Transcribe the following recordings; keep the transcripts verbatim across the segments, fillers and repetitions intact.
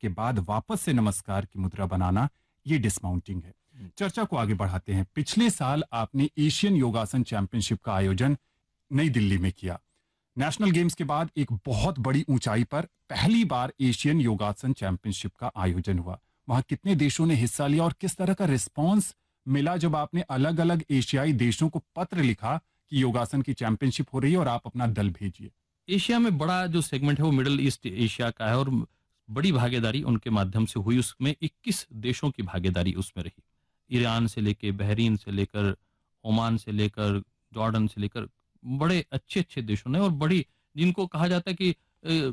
के बाद वापस से नमस्कार की मुद्रा बनाना, ये डिसमाउंटिंग है। चर्चा को आगे बढ़ाते हैं। पिछले साल आपने एशियन योगासन चैंपियनशिप का आयोजन नई दिल्ली में किया। नेशनल गेम्स के बाद एक बहुत बड़ी ऊंचाई पर पहली बार एशियन योगासन चैंपियनशिप का आयोजन हुआ। वहां कितने देशों ने हिस्सा लिया और किस तरह का रिस्पांस मिला जब आपने अलग अलग एशियाई देशों को पत्र लिखा कि योगासन की चैंपियनशिप हो रही है और आप अपना दल भेजिए? एशिया में बड़ा जो सेगमेंट है वो मिडिल ईस्ट एशिया का है और बड़ी भागीदारी उनके माध्यम से हुई। उसमें इक्कीस देशों की भागीदारी उसमें रही। ईरान से लेकर, बहरीन से लेकर, ओमान से लेकर, जॉर्डन से लेकर बड़े अच्छे अच्छे देशों ने, और बड़ी जिनको कहा जाता है कि,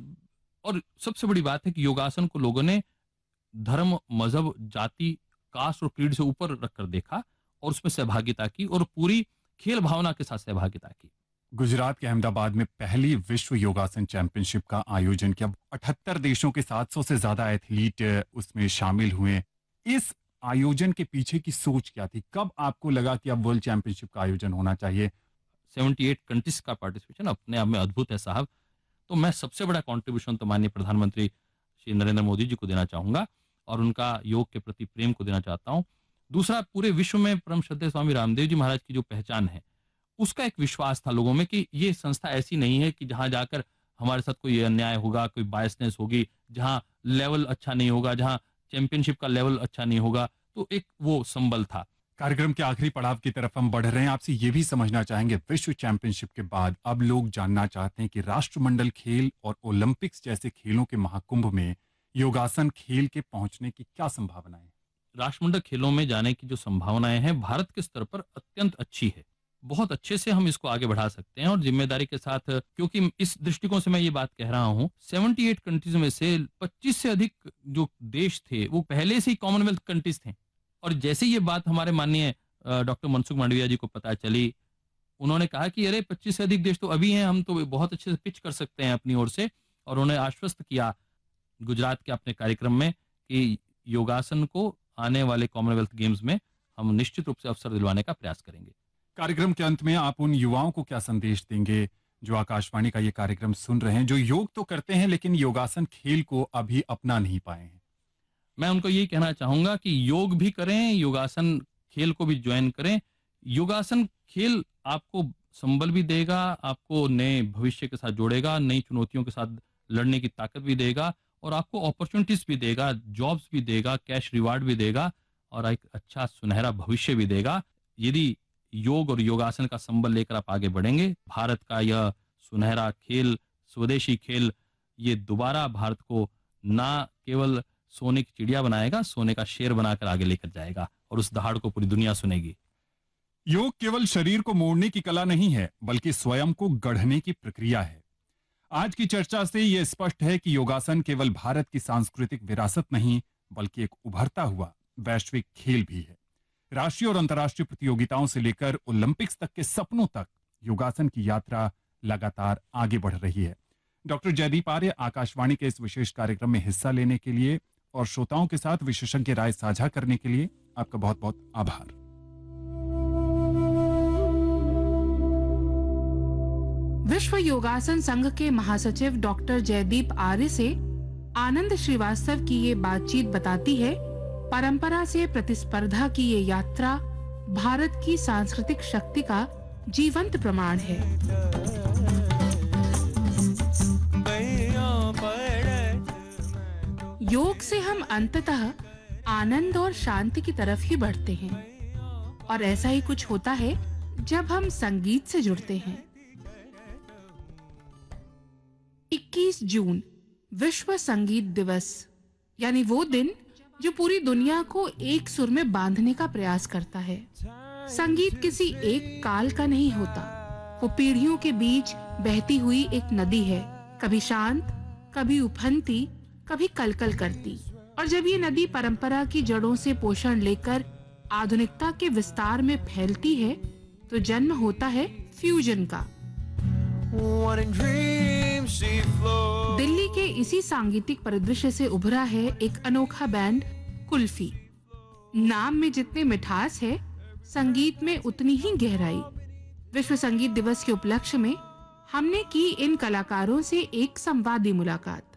और सबसे बड़ी बात है कि योगासन को लोगों ने धर्म, मजहब, जाति, कास्ट और क्रीड से ऊपर रखकर देखा और उसमें सहभागिता की और पूरी खेल भावना के साथ सहभागिता की। गुजरात के अहमदाबाद में पहली विश्व योगासन चैंपियनशिप का आयोजन किया। अठहत्तर देशों के सात सौ से ज्यादा एथलीट उसमें शामिल हुए। इस आयोजन के पीछे की सोच क्या थी? कब आपको लगा कि अब वर्ल्ड चैंपियनशिप का आयोजन होना चाहिए? अठहत्तर कंट्रीज का पार्टिसिपेशन अपने आप में अद्भुत है साहब। तो मैं सबसे बड़ा कंट्रीब्यूशन तो माननीय प्रधानमंत्री श्री नरेंद्र मोदी जी को देना चाहूंगा और उनका योग के प्रति प्रेम को देना चाहता हूं। दूसरा, पूरे विश्व में परम श्रद्धेय स्वामी रामदेव जी महाराज की जो पहचान है, उसका एक विश्वास था लोगों में कि ये संस्था ऐसी नहीं है कि जहां जाकर हमारे साथ कोई अन्याय होगा, कोई बायसनेस होगी, जहां लेवल अच्छा नहीं होगा, जहां चैंपियनशिप का लेवल अच्छा नहीं होगा। तो एक वो संबल था। कार्यक्रम के आखिरी पड़ाव की तरफ हम बढ़ रहे हैं। आपसे ये भी समझना चाहेंगे, विश्व चैंपियनशिप के बाद अब लोग जानना चाहते हैं कि राष्ट्रमंडल खेल और ओलंपिक्स जैसे खेलों के महाकुंभ में योगासन खेल के पहुंचने की क्या संभावनाएं हैं? राष्ट्रमंडल खेलों में जाने की जो संभावनाएं हैं भारत के स्तर पर अत्यंत अच्छी है। बहुत अच्छे से हम इसको आगे बढ़ा सकते हैं और जिम्मेदारी के साथ, क्योंकि इस दृष्टिकोण से मैं ये बात कह रहा हूं, अठहत्तर कंट्रीज में से पच्चीस से अधिक जो देश थे वो पहले से ही कॉमनवेल्थ कंट्रीज थे। और जैसे ये बात हमारे माननीय डॉक्टर मनसुख मांडविया जी को पता चली, उन्होंने कहा कि अरे पच्चीस से अधिक देश तो अभी हैं, हम तो बहुत अच्छे से पिच कर सकते हैं अपनी ओर से। और उन्होंने आश्वस्त किया गुजरात के अपने कार्यक्रम में कि योगासन को आने वाले कॉमनवेल्थ गेम्स में हम निश्चित रूप से अवसर दिलवाने का प्रयास करेंगे। कार्यक्रम के अंत में आप उन युवाओं को क्या संदेश देंगे जो आकाशवाणी का ये कार्यक्रम सुन रहे हैं, जो योग तो करते हैं लेकिन योगासन खेल को अभी अपना नहीं पाए हैं? मैं उनको यही कहना चाहूंगा कि योग भी करें, योगासन खेल को भी ज्वाइन करें। योगासन खेल आपको संबल भी देगा, आपको नए भविष्य के साथ जोड़ेगा, नई चुनौतियों के साथ लड़ने की ताकत भी देगा और आपको अपॉर्चुनिटीज भी देगा, जॉब्स भी देगा, कैश रिवार्ड भी देगा और एक अच्छा सुनहरा भविष्य भी देगा। यदि योग और योगासन का संबल लेकर आप आगे बढ़ेंगे, भारत का यह सुनहरा खेल, स्वदेशी खेल, ये दोबारा भारत को ना केवल सोने की चिड़िया बनाएगा, सोने का शेर बनाकर आगे लेकर जाएगा और उस दहाड़ को पूरी दुनिया सुनेगी। योग केवल शरीर को मोड़ने की कला नहीं है, बल्कि स्वयं को गढ़ने की प्रक्रिया है। आज की चर्चा से यह स्पष्ट है कि योगासन केवल भारत की सांस्कृतिक विरासत नहीं, बल्कि एक उभरता हुआ वैश्विक खेल भी है। राष्ट्रीय और अंतर्राष्ट्रीय प्रतियोगिताओं से लेकर ओलंपिक्स तक के सपनों तक योगासन की यात्रा लगातार आगे बढ़ रही है। डॉक्टर जयदीप आर्य, आकाशवाणी के इस विशेष कार्यक्रम में हिस्सा लेने के लिए और श्रोताओं के साथ विशेषज्ञ राय साझा करने के लिए आपका बहुत बहुत आभार। विश्व योगासन संघ के महासचिव डॉक्टर जयदीप आर्य से आनंद श्रीवास्तव की ये बातचीत बताती है परंपरा से प्रतिस्पर्धा की ये यात्रा भारत की सांस्कृतिक शक्ति का जीवंत प्रमाण है। योग से हम अंततः आनंद और शांति की तरफ ही बढ़ते हैं और ऐसा ही कुछ होता है जब हम संगीत से जुड़ते हैं। इक्कीस जून विश्व संगीत दिवस, यानी वो दिन जो पूरी दुनिया को एक सुर में बांधने का प्रयास करता है। संगीत किसी एक काल का नहीं होता, वो पीढ़ियों के बीच बहती हुई एक नदी है, कभी शांत, कभी उफनती, कभी कलकल करती। और जब ये नदी परंपरा की जड़ों से पोषण लेकर आधुनिकता के विस्तार में फैलती है, तो जन्म होता है फ्यूजन का। दिल्ली के इसी सांगीतिक परिदृश्य से उभरा है एक अनोखा बैंड कुल्फी। नाम में जितने मिठास है, संगीत में उतनी ही गहराई। विश्व संगीत दिवस के उपलक्ष्य में हमने की इन कलाकारों से एक संवादी मुलाकात।